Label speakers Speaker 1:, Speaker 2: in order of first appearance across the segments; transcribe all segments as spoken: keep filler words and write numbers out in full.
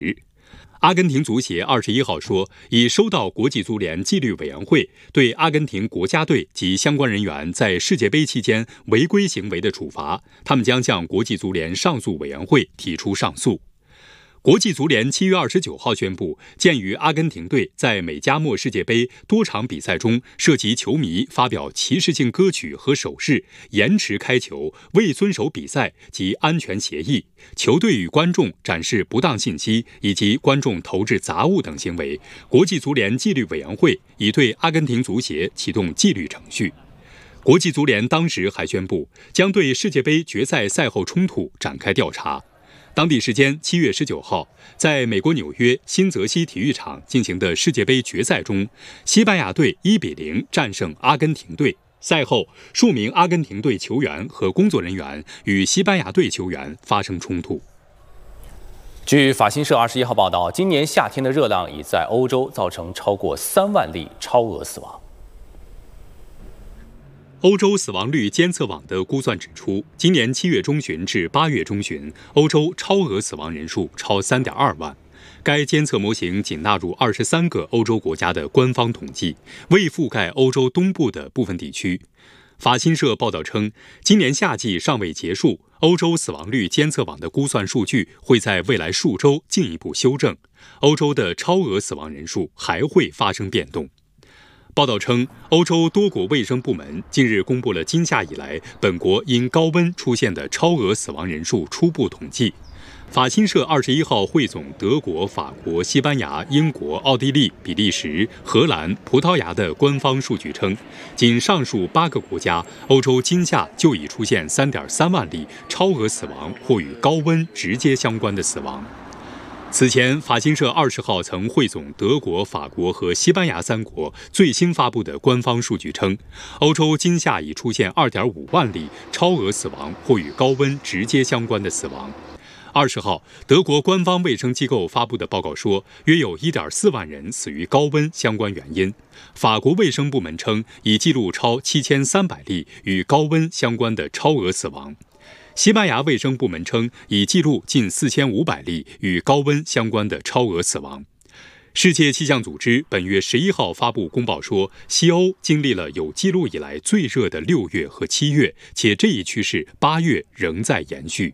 Speaker 1: 阿根廷足协二十一号说，已收到国际足联纪律委员会对阿根廷国家队及相关人员在世界杯期间违规行为的处罚，他们将向国际足联上诉委员会提出上诉。国际足联七月二十九号宣布，鉴于阿根廷队在美加墨世界杯多场比赛中涉及球迷发表歧视性歌曲和手势、延迟开球、未遵守比赛及安全协议、球队与观众展示不当信息以及观众投掷杂物等行为，国际足联纪律委员会已对阿根廷足协启动纪律程序。国际足联当时还宣布，将对世界杯决赛赛后冲突展开调查。当地时间七月十九号，在美国纽约新泽西体育场进行的世界杯决赛中，西班牙队一比零战胜阿根廷队。赛后，数名阿根廷队球员和工作人员与西班牙队球员发生冲突。
Speaker 2: 据法新社二十一号报道，今年夏天的热浪已在欧洲造成超过三万例超额死亡。
Speaker 1: 欧洲死亡率监测网的估算指出，今年七月中旬至八月中旬，欧洲超额死亡人数超 三点二万。该监测模型仅纳入二十三个欧洲国家的官方统计，未覆盖欧洲东部的部分地区。法新社报道称，今年夏季尚未结束，欧洲死亡率监测网的估算数据会在未来数周进一步修正，欧洲的超额死亡人数还会发生变动。报道称，欧洲多国卫生部门近日公布了今夏以来本国因高温出现的超额死亡人数初步统计。法新社二十一号汇总德国、法国、西班牙、英国、奥地利、比利时、荷兰、葡萄牙的官方数据称，仅上述八个国家，欧洲今夏就已出现 三点三万例超额死亡或与高温直接相关的死亡。此前，法新社二十号曾汇总德国、法国和西班牙三国最新发布的官方数据称，欧洲今夏已出现 二点五万例超额死亡或与高温直接相关的死亡。二十号，德国官方卫生机构发布的报告说，约有 一点四万人死于高温相关原因。法国卫生部门称，已记录超七千三百例与高温相关的超额死亡。西班牙卫生部门称，已记录近四千五百例与高温相关的超额死亡。世界气象组织本月十一号发布公报说，西欧经历了有记录以来最热的六月和七月，且这一趋势八月仍在延续。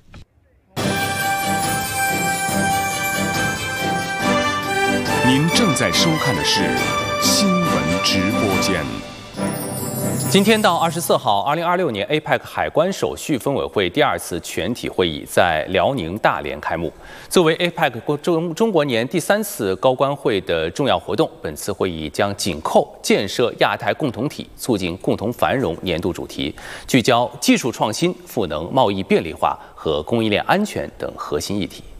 Speaker 3: 您正在收看的是新闻直播间。
Speaker 2: 今天到二十四号，二零二六年 A P E C 海关手续分委会第二次全体会议在辽宁大连开幕。作为 A P E C 中中国年第三次高官会的重要活动，本次会议将紧扣建设亚太共同体、促进共同繁荣年度主题，聚焦技术创新、赋能贸易便利化和供应链安全等核心议题。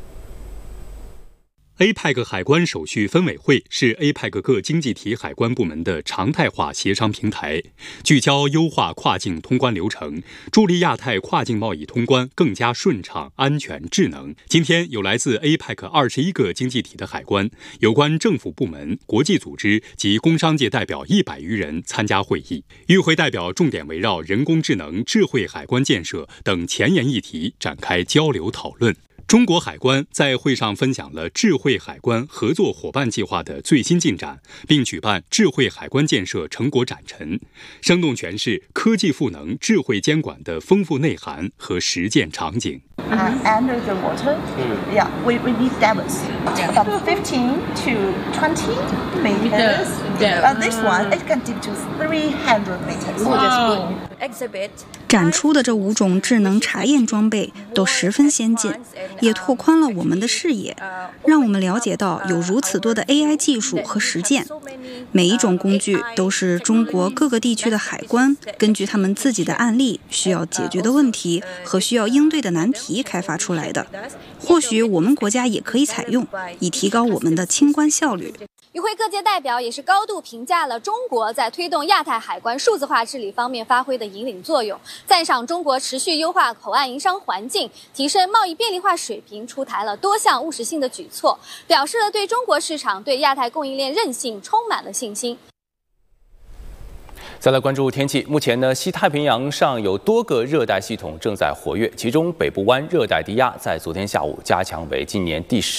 Speaker 1: A P E C 海关手续分委会是 A P E C 各经济体海关部门的常态化协商平台，聚焦优化跨境通关流程，助力亚太跨境贸易通关更加顺畅、安全、智能。今天有来自 A P E C 二十一个经济体的海关、有关政府部门、国际组织及工商界代表一百余人参加会议。与会代表重点围绕人工智能、智慧海关建设等前沿议题展开交流讨论。中国海关在会上分享了智慧海关合作伙伴计划的最新进展，并举办智慧海关建设成果展陈，生动诠释科技赋能智慧监管的丰富内涵和实践场景。
Speaker 4: Uh, under the water, yeah, we, we need depths. From fifteen to twenty meters. Uh, this one, it can deep to three hundred meters.
Speaker 5: Wow.
Speaker 4: Exhibit.
Speaker 5: 展出的这五种智能查验装备都十分先进，也拓宽了我们的视野，让我们了解到有如此多的 A I 技术和实践。每一种工具都是中国各个地区的海关根据他们自己的案例、需要解决的问题和需要应对的难题开发出来的。或许我们国家也可以采用，以提高我们的清关效率。
Speaker 6: 与会各界代表也是高度评价了中国在推动亚太海关数字化治理方面发挥的引领作用，赞赏中国持续优化口岸营商环境、提升贸易便利化水平，出台了多项务实性的举措，表示了对中国市场、对亚太供应链韧性充满了信心。
Speaker 2: 再来关注天气，目前呢，西太平洋上有多个热带系统正在活跃，其中北部湾热带低压在昨天下午加强为今年第十。